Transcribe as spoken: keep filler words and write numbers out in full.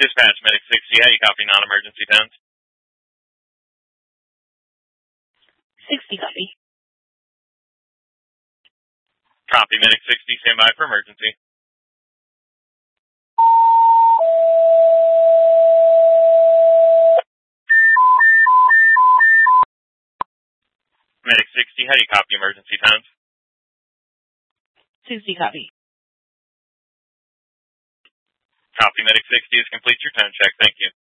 Dispatch, Medic sixty, how you copy non-emergency tones? sixty, copy. Copy, Medic sixty, stand by for emergency. Medic sixty, how do you copy emergency tones? sixty, copy. Copy, Medic sixty, is complete your tone check. Thank you.